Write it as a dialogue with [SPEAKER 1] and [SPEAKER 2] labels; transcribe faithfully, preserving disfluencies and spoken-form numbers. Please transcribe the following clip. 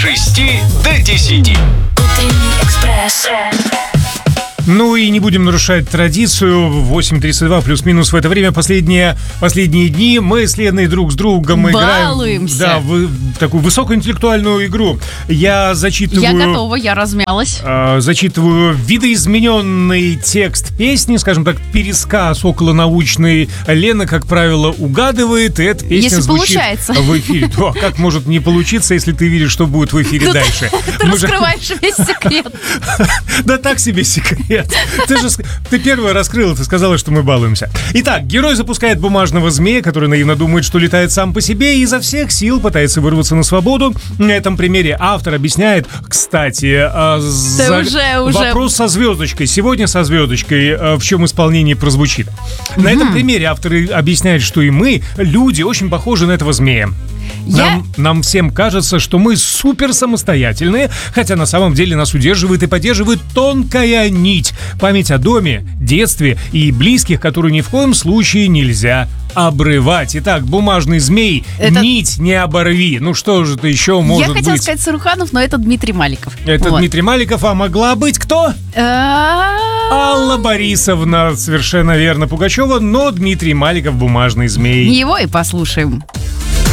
[SPEAKER 1] шести до десяти.
[SPEAKER 2] Утренний экспресс.
[SPEAKER 3] Ну и не будем нарушать традицию. восемь тридцать два плюс-минус в это время. Последние, последние дни мы с Леной друг с другом
[SPEAKER 2] Балуемся.
[SPEAKER 3] играем. Да, в, в такую высокоинтеллектуальную игру. Я зачитываю...
[SPEAKER 2] Я готова, я размялась.
[SPEAKER 3] э, Зачитываю видоизмененный текст песни, скажем так, пересказ околонаучный. Лена, как правило, угадывает, и эта песня
[SPEAKER 2] Если
[SPEAKER 3] звучит
[SPEAKER 2] получается.
[SPEAKER 3] в эфире. Да, как может не получиться, если ты видишь, что будет в эфире дальше?
[SPEAKER 2] Ты
[SPEAKER 3] Мы же-
[SPEAKER 2] раскрываешь весь секрет.
[SPEAKER 3] Да так себе секрет. Ты же ск- ты первая раскрыла, ты сказала, что мы балуемся. Итак, герой запускает бумажного змея, который наивно думает, что летает сам по себе, и изо всех сил пытается вырваться на свободу. На этом примере автор объясняет, кстати, а, за-
[SPEAKER 2] уже- уже-
[SPEAKER 3] вопрос со звездочкой. Сегодня со звездочкой, а, в чем исполнении прозвучит. На этом примере автор и объясняет, что и мы, люди, очень похожи на этого змея.
[SPEAKER 2] Я-
[SPEAKER 3] Нам, нам всем кажется, что мы супер самостоятельные, хотя на самом деле нас удерживает и поддерживает тонкая нить. Память о доме, детстве и близких, которую ни в коем случае нельзя обрывать. Итак, бумажный змей,
[SPEAKER 2] Это-
[SPEAKER 3] нить не оборви. Ну что же это еще может
[SPEAKER 2] Я хотела
[SPEAKER 3] быть?
[SPEAKER 2] сказать Саруханов, но это Дмитрий Маликов.
[SPEAKER 3] Это
[SPEAKER 2] Вот.
[SPEAKER 3] Дмитрий Маликов, а могла быть кто?
[SPEAKER 2] А,
[SPEAKER 3] Алла Борисовна, совершенно верно, Пугачева, но Дмитрий Маликов, бумажный змей.
[SPEAKER 2] Его и послушаем.